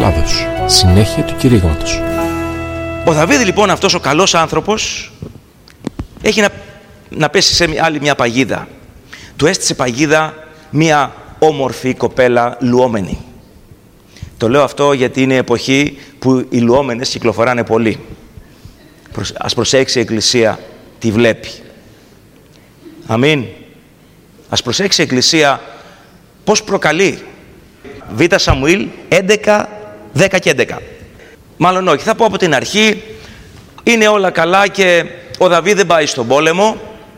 Ελλάδος. Συνέχεια του κηρύγματος. Ο Δαβίδ λοιπόν, αυτός ο καλός άνθρωπος, έχει να πέσει σε άλλη μια παγίδα. Του έστησε παγίδα μια όμορφη κοπέλα λουόμενη. Το λέω αυτό γιατί είναι εποχή που οι λουόμενες κυκλοφοράνε πολύ. Ας προσέξει η Εκκλησία τι βλέπει. Αμήν. Ας προσέξει η Εκκλησία πώς προκαλεί. Β' Σαμουήλ 11, 10 και 11. Μάλλον όχι, θα πω από την αρχή. Είναι όλα καλά και ο Δαβίδ δεν πάει στον πόλεμο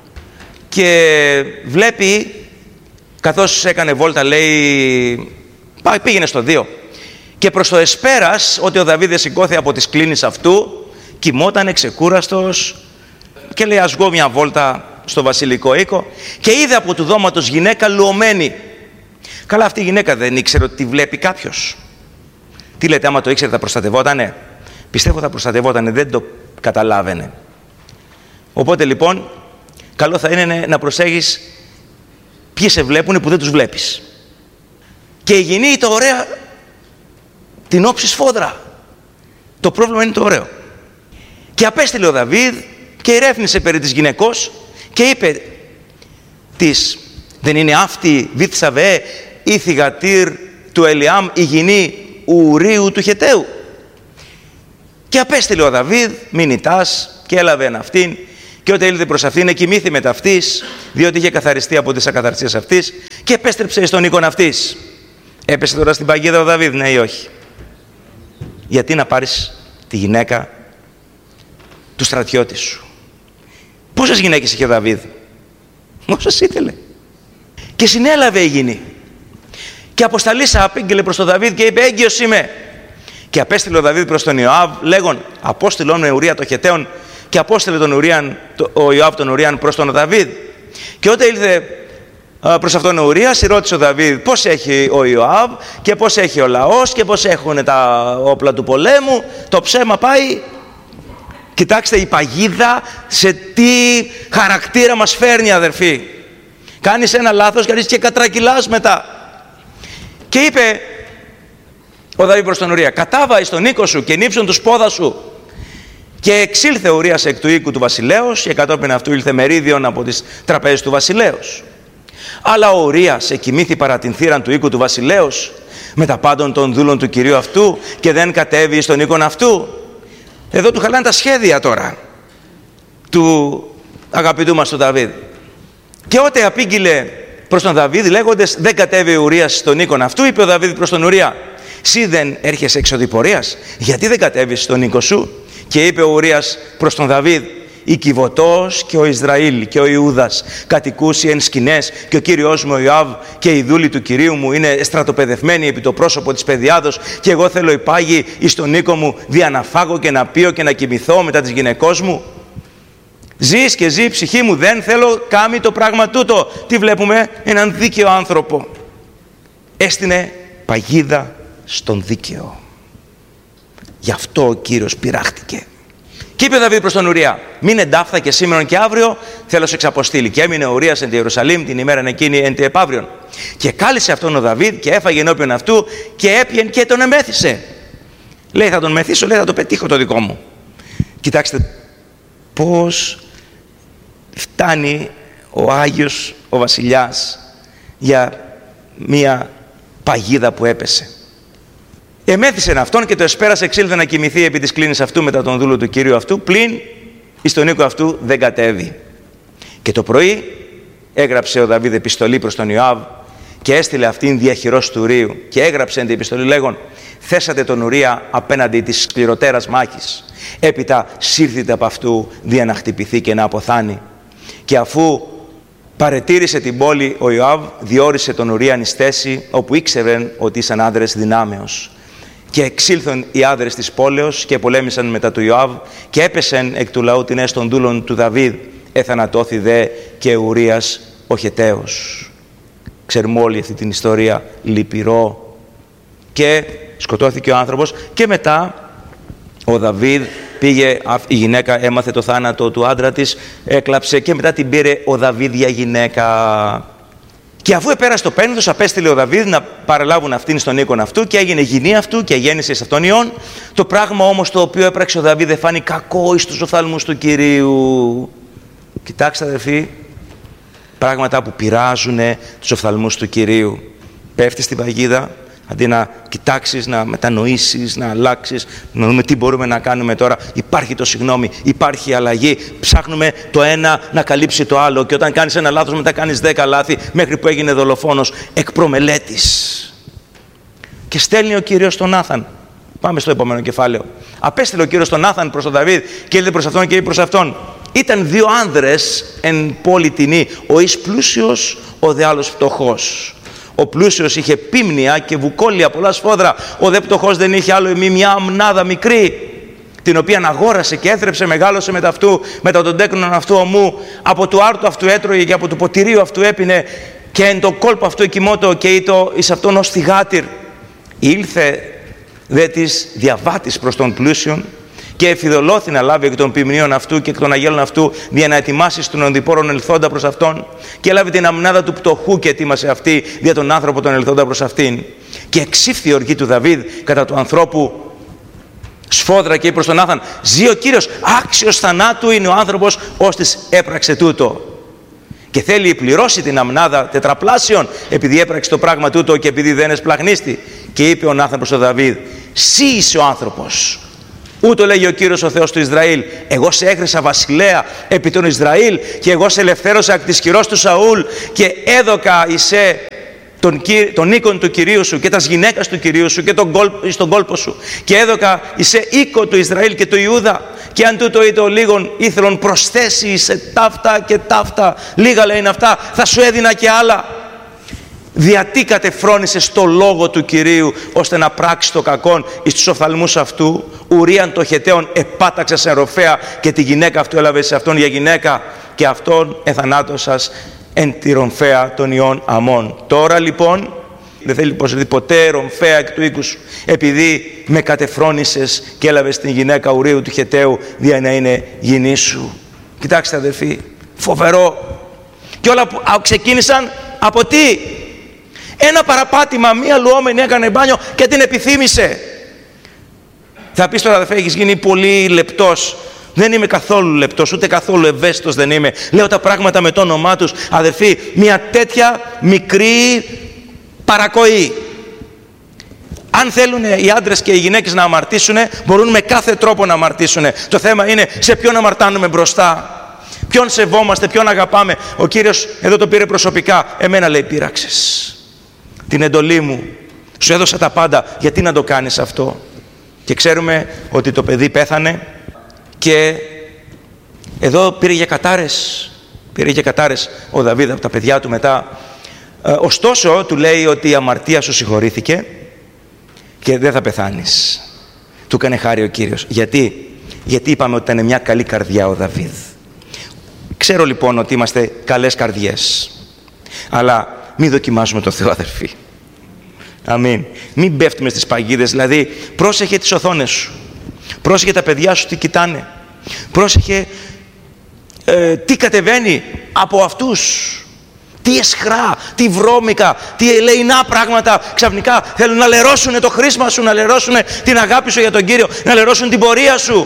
και βλέπει, καθώς έκανε βόλτα, λέει, πήγαινε στο 2, και προς το εσπέρας ότι ο Δαβίδ σηκώθηκε από τις κλίνες αυτού, κοιμότανε ξεκούραστος και λέει, ας βγω μια βόλτα στο βασιλικό οίκο, και είδε από του δώματος γυναίκα λουωμένη. Καλά, αυτή η γυναίκα δεν ήξερε ότι τη βλέπει κάποιος. Τι λέτε, άμα το ήξερε θα προστατευότανε? Πιστεύω θα προστατευότανε, δεν το καταλάβαινε. Οπότε λοιπόν, καλό θα είναι να προσέχεις ποιοι σε βλέπουν που δεν τους βλέπεις. Και η γυνή το ωραία την όψη σφόδρα. Το πρόβλημα είναι το ωραίο. Και απέστειλε ο Δαβίδ και ερεύνησε περί της γυναικός και είπε της, δεν είναι αυτή Βηθσαβέ η θυγατήρ του Ελιάμ, η γυνή Ουρίου του Χεταίου? Και απέστειλε ο Δαβίδ μηνυτάς και έλαβε αυτήν, και όταν ήλθε προς αυτήν εκοιμήθη με ταυτής, διότι είχε καθαριστεί από τις ακαθαρσίες αυτής, και επέστρεψε στον οίκον αυτής. Έπεσε τώρα στην παγίδα ο Δαβίδ, ναι ή όχι? Γιατί να πάρεις τη γυναίκα του στρατιώτη σου? Πόσες γυναίκες είχε ο Δαβίδ? Όσες ήθελε. Και συνέλαβε η γυνή. Και αποσταλήσα απήγγειλε προς τον Δαβίδ και είπε, έγκυος είμαι. Και απέστειλε ο Δαβίδ προς τον Ιωάβ λέγον, απόστειλον με Ουρία το Χεταίον, και απόστειλε ο Ιωάβ τον Ουρίαν προς τον Δαβίδ. Και όταν ήλθε προς αυτόν ο Ουρίας, ρώτησε ο Δαβίδ πώς έχει ο Ιωάβ και πώς έχει ο λαός και πώς έχουν τα όπλα του πολέμου. Το ψέμα πάει. Κοιτάξτε η παγίδα σε τι χαρακτήρα μας φέρνει, αδερφοί. Κάνεις ένα λάθος και αρχίζεις και κατρακυλάς μετά. Και είπε ο Δαβίδ προς τον Ουρία, κατάβα εις τον οίκο σου και νύψον τους πόδα σου. Και εξήλθε ο Ουρίας εκ του οίκου του βασιλέως, και κατόπιν αυτού ήλθε μερίδιον από τις τραπέζες του βασιλέως. Αλλά ο Ουρίας εκοιμήθη παρά την θύραν του οίκου του βασιλέως με τα πάντων των δούλων του κυρίου αυτού, και δεν κατέβη στον οίκον αυτού. Εδώ του χαλάνε τα σχέδια τώρα του αγαπητού μας του Δαβίδ. Και όταν απήγγειλε προς τον Δαβίδ λέγοντες, δεν κατέβει ο Ουρίας στον οίκον αυτού, είπε ο Δαβίδ προς τον Ουρία, «Συ δεν έρχεσαι εξωδιπορίας, γιατί δεν κατέβεις στον οίκο σου?» Και είπε ο Ουρίας προς τον Δαβίδ, «Η Κιβωτός και ο Ισραήλ και ο Ιούδας κατοικούσι εν σκηνές, και ο κύριος μου ο Ιωάβ και οι δούλοι του κυρίου μου είναι στρατοπεδευμένοι επί το πρόσωπο της πεδιάδος, και εγώ θέλω υπάγει εις τον οίκο μου δια να φάγω και να πιω και να κοιμηθώ μετά της γυναικός μου. Ζεις και ζει η ψυχή μου, δεν θέλω κάμει το πράγμα τούτο». Τι βλέπουμε? Έναν δίκαιο άνθρωπο. Έστεινε παγίδα στον δίκαιο. Γι' αυτό ο Κύριος πειράχτηκε. Και είπε ο Δαβίδ προς τον Ουρία, μην εντάφθα και σήμερα και αύριο, θέλω σε εξαποστείλει. Και έμεινε ο Ουρίας εν τη Ιερουσαλήμ την ημέρα εκείνη εν τη επαύριον. Και κάλεσε αυτόν ο Δαβίδ και έφαγε ενώπιον αυτού και έπιεν και τον εμέθησε. Λέει, θα τον μεθύσω, λέει, θα το πετύχω το δικό μου. Κοιτάξτε πώς φτάνει ο Άγιος ο βασιλιάς για μία παγίδα που έπεσε. Εμέθησεν αυτόν και το εσπέρασε, εξήλθε να κοιμηθεί επί της κλίνης αυτού μετά τον δούλο του κυρίου αυτού, πλην εις τον οίκο αυτού δεν κατέβη. Και το πρωί έγραψε ο Δαβίδ επιστολή προς τον Ιωάβ και έστειλε αυτήν διαχειρός του Ουρίου, και έγραψε την επιστολή λέγον, θέσατε τον Ουρία απέναντι της σκληροτέρας μάχης, έπειτα σύρθητε από αυτού δια να χτυπηθεί και να αποθάνει. Και αφού παρετήρησε την πόλη, ο Ιωάβ διόρισε τον Ουρίαν εις θέση όπου ήξερεν ότι ήσαν άντρες δυνάμεως. Και εξήλθον οι άντρες της πόλεως και πολέμησαν μετά του Ιωάβ, και έπεσεν εκ του λαού την έσω των δούλων του Δαβίδ, εθανατώθη δε και Ουρίας ο Χεταίος. Ξέρουμε όλη αυτή την ιστορία, λυπηρό. Και σκοτώθηκε ο άνθρωπος, και μετά ο Δαβίδ πήγε, η γυναίκα έμαθε το θάνατο του άντρα της, έκλαψε, και μετά την πήρε ο Δαβίδ για γυναίκα. Και αφού επέρασε το πένθος, απέστειλε ο Δαβίδ να παραλάβουν αυτήν στον οίκον αυτού και έγινε γυνή αυτού και γέννησε εις αυτόν ιών. Το πράγμα όμως το οποίο έπραξε ο Δαβίδ εφάνει κακό εις τους οφθαλμούς του Κυρίου. Κοιτάξτε αδερφοί, πράγματα που πειράζουν τους οφθαλμούς του Κυρίου. Πέφτει στην παγίδα, αντί να κοιτάξεις, να μετανοήσεις, να αλλάξεις, να δούμε τι μπορούμε να κάνουμε τώρα. Υπάρχει το συγγνώμη, υπάρχει αλλαγή. Ψάχνουμε το ένα να καλύψει το άλλο. Και όταν κάνεις ένα λάθος, μετά κάνεις 10 λάθη, μέχρι που έγινε δολοφόνος εκ προμελέτης. Και στέλνει ο Κύριος τον Νάθαν. Πάμε στο επόμενο κεφάλαιο. Απέστειλε ο Κύριος τον Νάθαν προς τον Δαβίδ και ήλθε προς αυτόν και είπε προς αυτόν: ήταν 2 άνδρες εν πόλη τινή, ο εις πλούσιος, ο δε άλλος φτωχός. Ο πλούσιος είχε πίμνια και βουκόλια, πολλά σφόδρα. Ο δε πτωχός δεν είχε άλλο εμεί μια αμνάδα μικρή, την οποία αγόρασε και έθρεψε, μεγάλωσε μετά αυτού, μετά τον τέκνον αυτού ομού. Από του άρτου αυτού έτρωγε και από του ποτηρίου αυτού έπινε, και εν το κόλπο αυτού εκοιμώτο και ήτο εις αυτόν ως θυγάτηρ. Ήλθε δε της διαβάτης προς τον πλούσιον και εφιδωλώθη να λάβει εκ των ποιμνίων αυτού και εκ των αγέλων αυτού, για να ετοιμάσει των ονδιπόρων ελθόντα προς αυτόν. Και έλαβε την αμνάδα του πτωχού και ετοίμασε αυτή δια τον άνθρωπο τον ελθόντα προς αυτήν. Και εξήφθη η οργή του Δαβίδ κατά του ανθρώπου σφόδρα και είπε προς τον Νάθαν: ζει ο Κύριος, άξιος θανάτου είναι ο άνθρωπος ώστις έπραξε τούτο. Και θέλει πληρώσει την αμνάδα τετραπλάσιον, επειδή έπραξε το πράγμα τούτο και επειδή δεν εσπλαχνίστη. Και είπε ο Νάθαν προς τον Δαβίδ: σύ είσαι ο άνθρωπος. Ούτω λέγει ο Κύριος ο Θεός του Ισραήλ: εγώ σε έχρισα βασιλέα επί τον Ισραήλ και εγώ σε ελευθέρωσα εκ της χειρός του Σαούλ και έδωκα εισέ τον οίκον του Κυρίου σου και τας γυναίκας του Κυρίου σου και στον κόλπο σου και έδωκα εισέ οίκο του Ισραήλ και του Ιούδα, και αν τούτο είτε ο λίγον ήθελον προσθέσει σε ταύτα και ταύτα, λίγα λέει είναι αυτά, θα σου έδινα και άλλα. Διατί κατεφρόνησες το λόγο του Κυρίου ώστε να πράξει το κακόν εις τους οφθαλμούς αυτού? Ουρίαν το Χεταίον επάταξε σε ροφέα και τη γυναίκα αυτού έλαβε σε αυτόν για γυναίκα, και αυτόν εθανάτωσας εν τη ρομφαία των ιών Αμών. Τώρα λοιπόν δεν θέλει πως ποτέ ρομφαία εκ του οίκου σου, επειδή με κατεφρόνησες και έλαβες την γυναίκα Ουρίου του Χεταίου δια να είναι γυνή σου. Κοιτάξτε αδελφοί, φοβερό. Και όλα ξεκίνησαν από τι? Ένα παραπάτημα, μία λουόμενη έκανε μπάνιο και την επιθύμησε. Θα πεις τώρα αδελφέ, έχεις γίνει πολύ λεπτός. Δεν είμαι καθόλου λεπτός, ούτε καθόλου ευαίσθητος δεν είμαι. Λέω τα πράγματα με το όνομά τους. Αδελφοί, μια τέτοια μικρή παρακοή. Αν θέλουν οι άντρες και οι γυναίκες να αμαρτήσουν, μπορούν με κάθε τρόπο να αμαρτήσουν. Το θέμα είναι σε ποιον αμαρτάνουμε μπροστά. Ποιον σεβόμαστε, ποιον αγαπάμε. Ο Κύριος εδώ το πήρε προσωπικά. Εμένα λέει πείραξες την εντολή μου, σου έδωσα τα πάντα, γιατί να το κάνεις αυτό? Και ξέρουμε ότι το παιδί πέθανε και εδώ πήρε για κατάρες ο Δαβίδ από τα παιδιά του μετά. Ωστόσο του λέει ότι η αμαρτία σου συγχωρήθηκε και δεν θα πεθάνεις. Του έκανε χάρη ο Κύριος. Γιατί είπαμε ότι ήταν μια καλή καρδιά ο Δαβίδ. Ξέρω λοιπόν ότι είμαστε καλές καρδιές, αλλά μην δοκιμάζουμε το Θεό αδερφοί. Αμήν. Μην πέφτουμε στις παγίδες. Δηλαδή πρόσεχε τις οθόνες σου, πρόσεχε τα παιδιά σου τι κοιτάνε, πρόσεχε τι κατεβαίνει από αυτούς, τι εσχρά, τι βρώμικα, τι ελεεινά πράγματα ξαφνικά θέλουν να λερώσουν το χρήσμα σου, να λερώσουν την αγάπη σου για τον Κύριο, να λερώσουν την πορεία σου.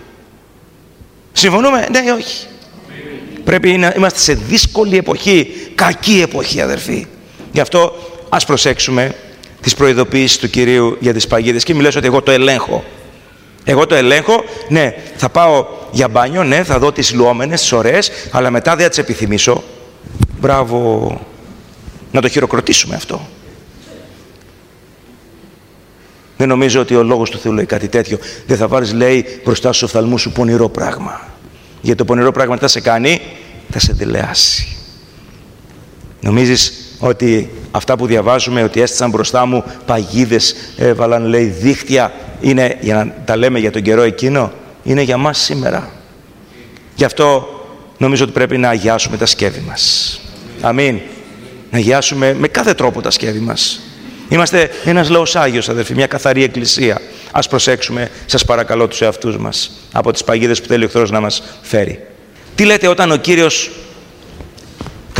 Συμφωνούμε? Ναι ή όχι? Πρέπει να είμαστε σε δύσκολη εποχή, κακή εποχή αδερφοί. Γι' αυτό ας προσέξουμε τις προειδοποιήσεις του Κυρίου για τις παγίδες. Και μιλάς ότι εγώ το ελέγχω. Εγώ το ελέγχω, ναι, θα πάω για μπάνιο, ναι, θα δω τις λουόμενες, τις ωραίες, αλλά μετά δεν θα τις επιθυμήσω. Μπράβο, να το χειροκροτήσουμε αυτό. Δεν νομίζω ότι ο λόγος του Θεού λέει κάτι τέτοιο. Δεν θα βάλεις, λέει, μπροστά στους οφθαλμούς σου πονηρό πράγμα. Γιατί το πονηρό πράγμα τι θα σε κάνει? Θα σε δελεάσει. Νομίζεις ότι αυτά που διαβάζουμε, ότι έστησαν μπροστά μου παγίδες, έβαλαν, λέει, δίχτυα, είναι για να τα λέμε για τον καιρό εκείνο? Είναι για μας σήμερα. Γι' αυτό νομίζω ότι πρέπει να αγιάσουμε τα σκεύη μας. Αμήν. Να αγιάσουμε με κάθε τρόπο τα σκεύη μας. Είμαστε ένας λαός άγιος αδελφοί, μια καθαρή εκκλησία. Ας προσέξουμε, σας παρακαλώ, τους εαυτούς μας από τις παγίδες που θέλει ο εχθρός να μας φέρει. Τι λέτε όταν ο Κύριος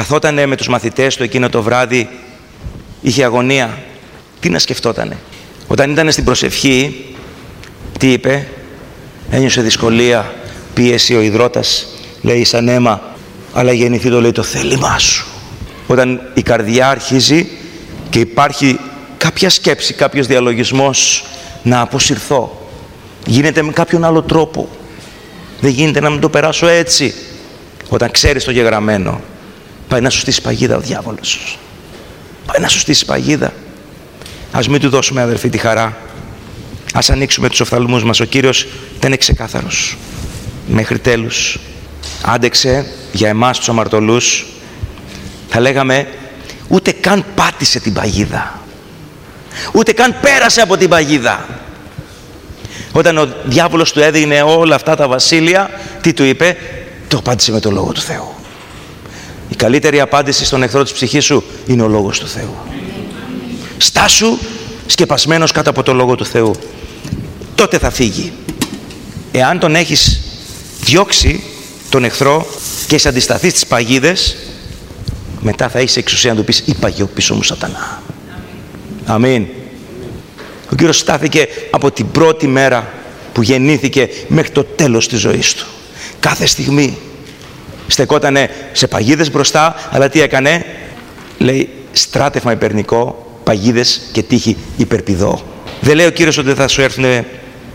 καθότανε με τους μαθητές του εκείνο το βράδυ, είχε αγωνία. Τι να σκεφτότανε? Όταν ήταν στην προσευχή, τι είπε? Ένιωσε δυσκολία, πίεση, ο ιδρώτας λέει σαν αίμα, αλλά γεννηθεί το, λέει, το θέλημά σου. Όταν η καρδιά αρχίζει και υπάρχει κάποια σκέψη, κάποιος διαλογισμός, να αποσυρθώ, γίνεται με κάποιον άλλο τρόπο. Δεν γίνεται να μην το περάσω έτσι. Όταν ξέρεις το γεγραμμένο, πάει να σου στήσει παγίδα ο διάβολος. Πάει να σου στήσει παγίδα. Ας μην του δώσουμε, αδερφοί, τη χαρά. Ας ανοίξουμε τους οφθαλμούς μας. Ο Κύριος ήταν ξεκάθαρος μέχρι τέλους. Άντεξε για εμάς τους αμαρτωλούς. Θα λέγαμε, ούτε καν πάτησε την παγίδα. Ούτε καν πέρασε από την παγίδα. Όταν ο διάβολος του έδινε όλα αυτά τα βασίλεια, τι του είπε? Το απάντησε με το Λόγο του Θεού. Η καλύτερη απάντηση στον εχθρό της ψυχής σου είναι ο Λόγος του Θεού. Στάσου σκεπασμένος κάτω από το Λόγο του Θεού. Τότε θα φύγει. Εάν τον έχεις διώξει τον εχθρό και έχει αντισταθεί στις παγίδες, μετά θα έχεις εξουσία να του πεις, είπαγε πίσω μου Σατανά. Αμήν. Ο Κύριος στάθηκε από την πρώτη μέρα που γεννήθηκε μέχρι το τέλος της ζωής του. Κάθε στιγμή στεκότανε σε παγίδες μπροστά, αλλά τι έκανε? Λέει, στράτευμα υπερνικό, παγίδες και τύχη υπερπηδό. Δεν λέει ο Κύριος ότι θα σου έρθουν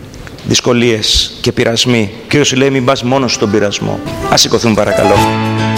δυσκολίες και πειρασμοί. Ο Κύριος σου λέει, μην πας μόνος στον πειρασμό. Ας σηκωθούμε παρακαλώ.